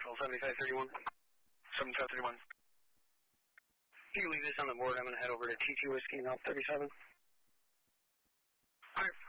Control 7531. 7531. You can leave this on the board. I'm going to head over to T2 Whiskey and Alpha 37. Alright,